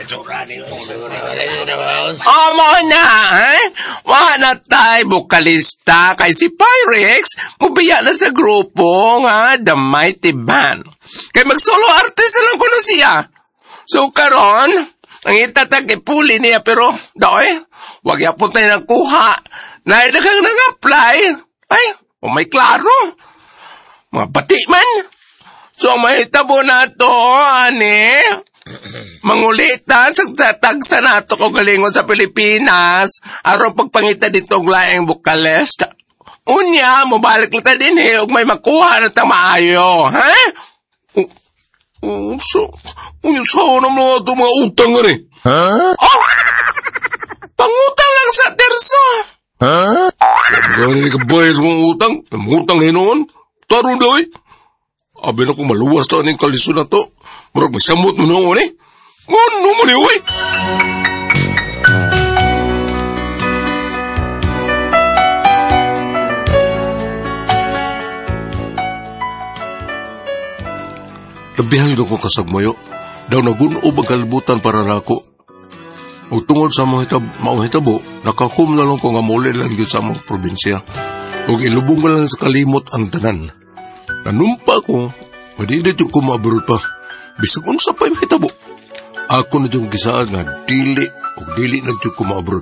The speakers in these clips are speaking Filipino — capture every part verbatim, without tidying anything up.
Amo na, eh? Wa na tay bukalista kay si Pyrex, mubiya na sa grupo nga The Mighty Band. Kay mag-solo artist lang kuno siya. So karon, ang itatag ipuli niya pero, daoy, wag yapon tayo nagkuha. Naidagang nang-apply. Ay, o may klaro. Mga pati man. So may tabo na to, ani. Mangulitan sa tatagsa na to ko galingon sa Pilipinas. Araw pagpangita dito ang laing bukalist. Unya, mabalik lang ta din eh. Huwag may makuha na ta maayo. Ha? Oh, so, unya saan naman ito mga utang nga rin? Ha? Oh! Pangutang lang sa terso. Ha? Gano'n ka bayad sa mga utang? Mga utang na noon? Taro daw eh. Abi na kung maluwas ta ning kaliso na to. Murag may samot mo noon eh. Ano mo niyo eh? Labihan yun ako kasagmayo. Daw nagunob ang kalibutan para nako. O tungod sa mga hitabo, nakakum na lang ko nga muli lang yun sa mga probinsya. O ilubong ka lang sa kalimot ang tanan. Nanumpa ko, madidit yung kumaburot pa. Bisag unsa pa yung hitabo. Ako na yung gisaan nga dili o dili na yung kumaburot.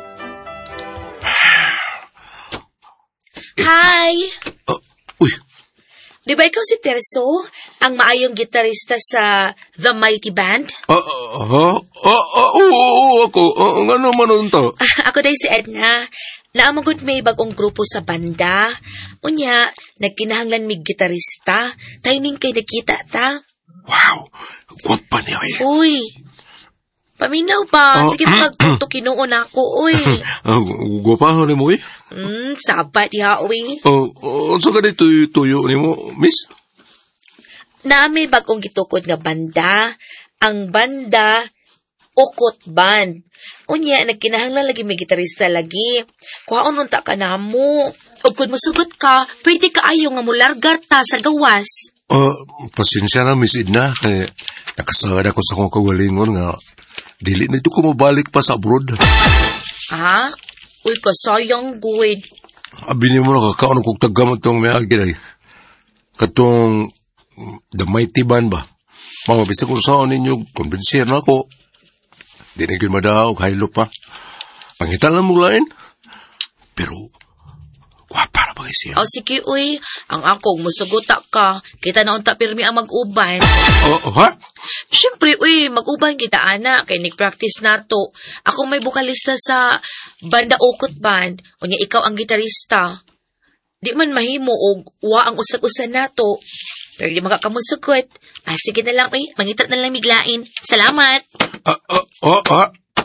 eh, Hi! Uh, uy! Di ba ikaw si Terso, ang maayong gitarista sa The Mighty Band? Ah, uh, ha? Ah, ah, oo, ako. Uh, nga naman nun to? Ako dahil si Edna. Naamagod may bagong grupo sa banda. Unya, nagkinahanglan mig gitarista. Timing kay nakita ta. Wow! Gwapa niya eh. Uy! Paminaw ba? Uh, Sige magtuto kinuon ako, uy. Uh, gwapa ni mo eh? Hmm, sabat ya, uy. Uh, uh, so ka dito tuyo ni mo, miss? Na may bagong gitukod nga banda. Ang banda, Ukot Band. Unya, nagkinahanglan lagi may gitarista lagi. Kuhaon unta ka na mo. O kung masugot ka, pwede ka ayaw nga mulargar ta sa gawas. Uh, pasensya na, Miss Edna. Kaya nakasagad ako sa kong kagalingon nga dili na ito ko mabalik pa sa abroad. Ha? Uy, kasayang good. Abi niyo mo na kakaon kong tagamat itong may agilay. Katong The Mighty Band ba? Mga bisa kung saan ninyo, konbensir na ako. Di na yun madaw, kahilo pa. Pangitan lang mo lain. Pero, gwapa na ba kayo siya? O, sige, uy. Ang akong musuguta ka. Kita na unta pirmi ang mag-uban. Oh, ha? Siyempre, uy, mag-uban kita, ana. Kaya nag-practice na to. Ako may bukalista sa banda Ukot Band. O niya, ikaw ang gitarista. Di man mahimo o wa ang usag-usan na to. Pero di makakamusugot. Ah, sige na lang, uy. Mangitat na lang miglain. Salamat. Ah, ah, ah, ah.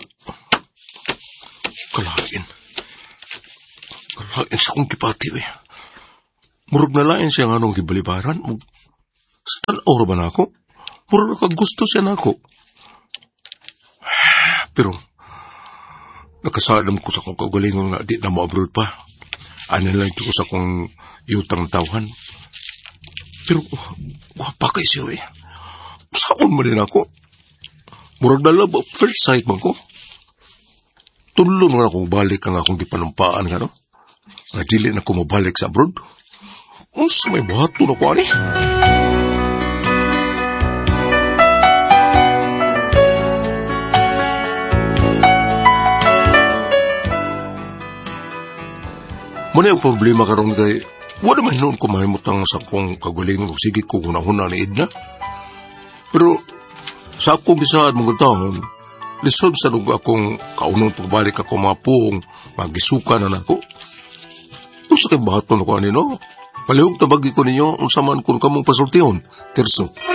Kalain. Kalain sa kong kipati, eh. Murag na lain siya nga nung gibalibaran. Sa tanaw ba na ako? Murag nakagusto siya na ako. Pero, nakasadam ko sa kong kagalingon nga di na mo-abroad pa. Ano lang ko sa kong yutang tawhan. Pero, wapa kayo siya, eh. Saan mo din ako? Murag na love at first sight man ko. Tulo na akong balik ang akong gipanumpaan ka, no? Nga dili na ako mabalik sa abroad. Unsa may buhato na ko, ani? Muna yung problema karon kay wala man noon ko mahimutang sa kong kagalingon o sige ko kunahuna ni Edna. Pero sa akong gisaad mong taon, lisod sa lugar akong kaunong pagbalik ako mapong magisuka na nako. Kung sa kay bahaton ako anino, palihog tabagi ko ninyo ang saman kung kamong pasultihon, Terso.